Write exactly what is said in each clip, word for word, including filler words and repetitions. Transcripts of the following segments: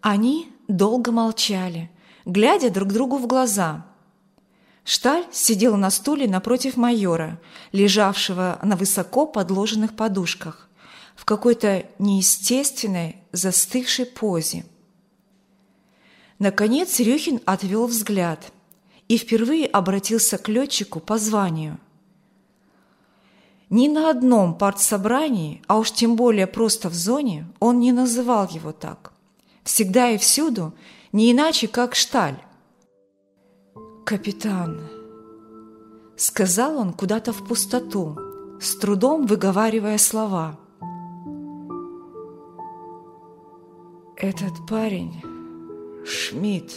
Они долго молчали, глядя друг другу в глаза. Шталь сидела на стуле напротив майора, лежавшего на высоко подложенных подушках, в какой-то неестественной, застывшей позе. Наконец Рюхин отвел взгляд и впервые обратился к летчику по званию. Ни на одном партсобрании, а уж тем более просто в зоне, он не называл его так. Всегда и всюду не иначе, как Шталь. «Капитан», — сказал он куда-то в пустоту, с трудом выговаривая слова. «Этот парень, Шмидт,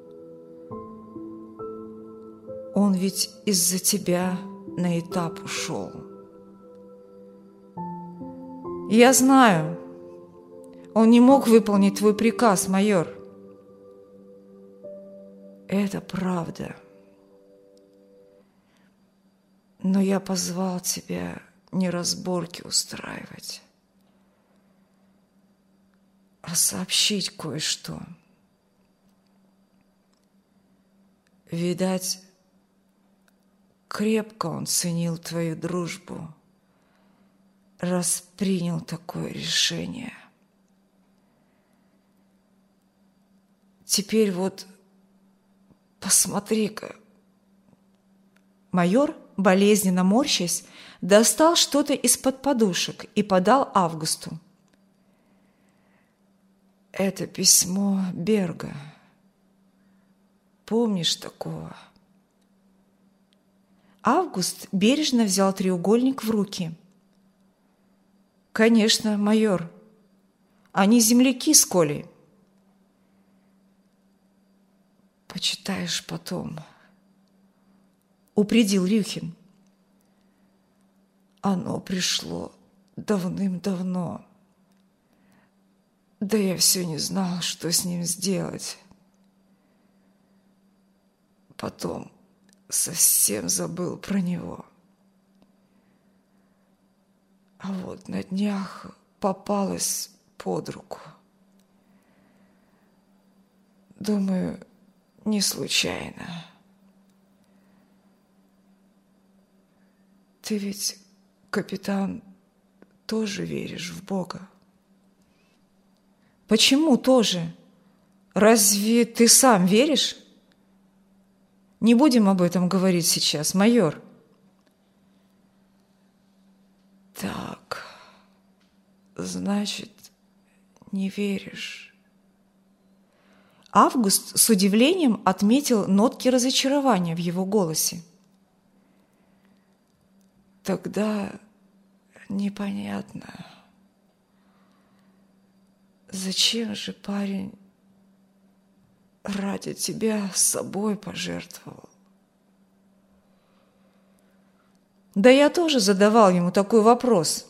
он ведь из-за тебя на этап ушел». «Я знаю. Он не мог выполнить твой приказ, майор». «Это правда. Но я позвал тебя не разборки устраивать, а сообщить кое-что. Видать, крепко он ценил твою дружбу, раз принял такое решение. Теперь вот посмотри-ка». Майор, болезненно морщась, достал что-то из-под подушек и подал Августу. «Это письмо Берга. Помнишь такого?» Август бережно взял треугольник в руки. «Конечно, майор. Они земляки с Колей». «Почитаешь потом», — упредил Рюхин. «Оно пришло давным-давно. Да я все не знал, что с ним сделать. Потом совсем забыл про него. А вот на днях попалась под руку. Думаю, не случайно. Ты ведь, капитан, тоже веришь в Бога?» «Почему тоже? Разве ты сам веришь?» «Не будем об этом говорить сейчас, майор». «Так, значит, не веришь?» Август с удивлением отметил нотки разочарования в его голосе. «Тогда непонятно, зачем же парень ради тебя собой пожертвовал?» «Да я тоже задавал ему такой вопрос».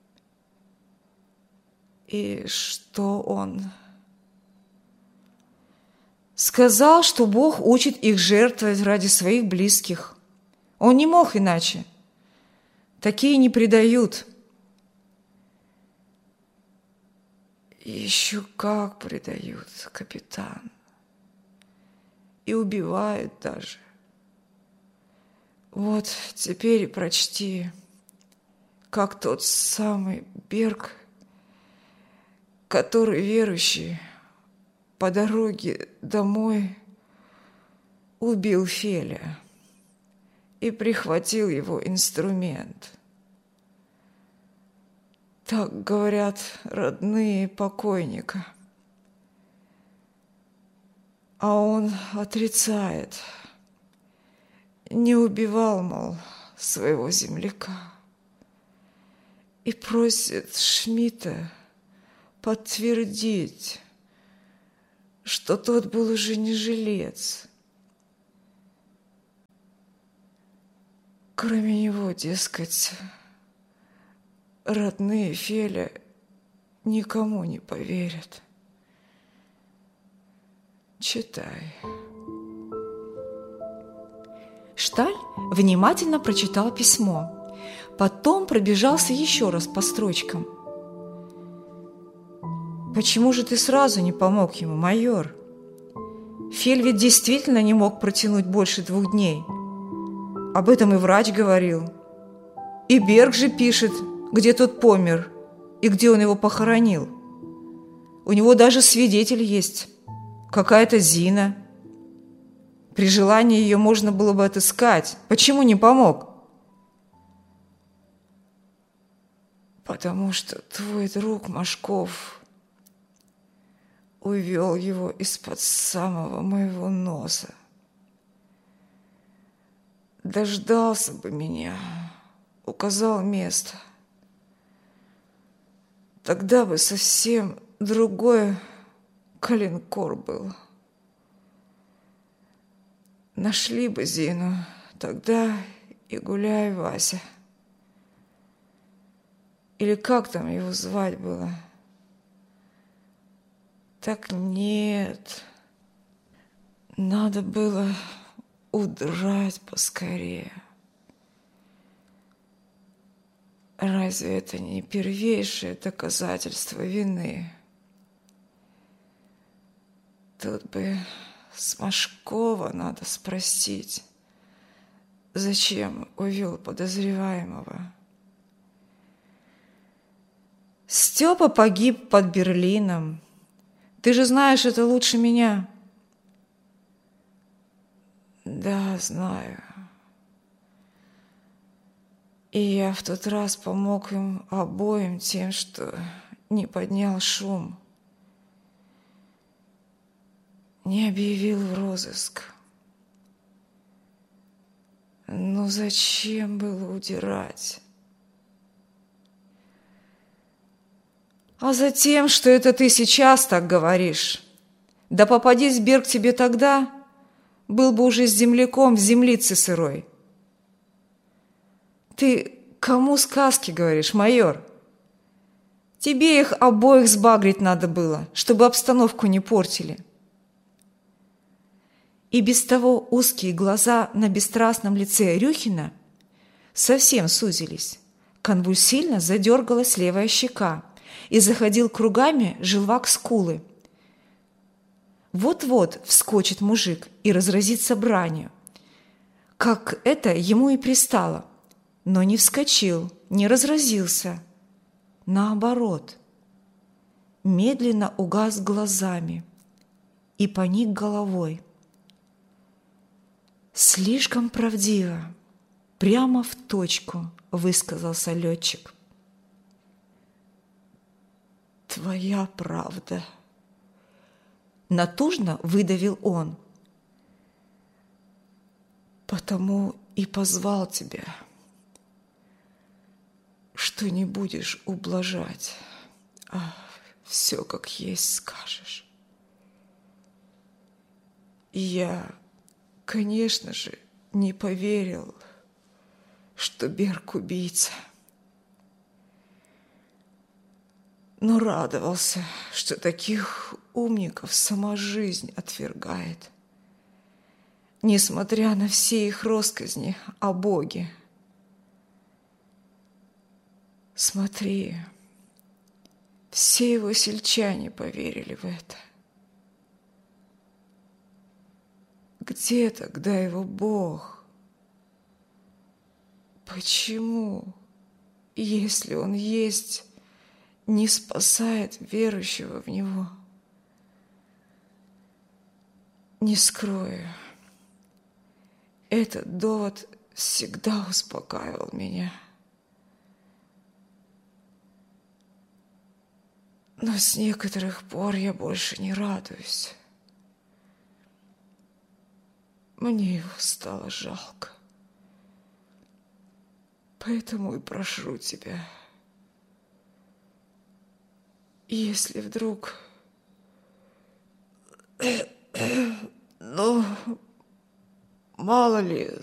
«И что он?» «Сказал, что Бог учит их жертвовать ради своих близких. Он не мог иначе. Такие не предают». «Еще как предают, капитан. И убивают даже. Вот теперь и прочти, как тот самый Берг, который верующий, по дороге домой убил Феля и прихватил его инструмент. Так говорят родные покойника. А он отрицает. Не убивал, мол, своего земляка. И просит Шмидта подтвердить, что тот был уже не жилец. Кроме него, дескать, родные Феля никому не поверят. Читай». Шталь внимательно прочитал письмо, потом пробежался еще раз по строчкам. Почему же ты сразу не помог ему, майор? Фель ведь действительно не мог протянуть больше двух дней. Об этом и врач говорил. И Берг же пишет, где тот помер и где он его похоронил. У него даже свидетель есть. Какая-то Зина. При желании ее можно было бы отыскать. Почему не помог? Потому что твой друг Машков увел его из-под самого моего носа. Дождался бы меня, указал место. Тогда бы совсем другой коленкор был. Нашли бы Зину, тогда и гуляй, Вася. Или как там его звать было? Так нет. Надо было удрать поскорее. Разве это не первейшее доказательство вины? Тут бы с Машкова надо спросить, зачем увел подозреваемого. Степа погиб под Берлином. Ты же знаешь это лучше меня. Да, знаю. И я в тот раз помог им обоим тем, что не поднял шум, не объявил в розыск. Но зачем было удирать? А затем, что это ты сейчас так говоришь. Да попадись Берг тебе тогда, был бы уже с земляком в землице сырой. Ты кому сказки говоришь, майор? Тебе их обоих сбагрить надо было, чтобы обстановку не портили. И без того узкие глаза на бесстрастном лице Рюхина совсем сузились. Конвульсивно задергалась левая щека, и заходил кругами желвак скулы. Вот-вот вскочит мужик и разразится бранью, как это ему и пристало, но не вскочил, не разразился. Наоборот, медленно угас глазами и поник головой. Слишком правдиво, прямо в точку высказался летчик. Твоя правда. Натужно выдавил он. Потому и позвал тебя, что не будешь ублажать, а все как есть скажешь. И я, конечно же, не поверил, что Берг убийца. Но радовался, что таких умников сама жизнь отвергает, несмотря на все их россказни о Боге. Смотри, все его сельчане поверили в это. Где тогда его Бог? Почему, если он есть, не спасает верующего в него? Не скрою, этот довод всегда успокаивал меня. Но с некоторых пор я больше не радуюсь. Мне его стало жалко. Поэтому и прошу тебя, если вдруг, ну, мало ли,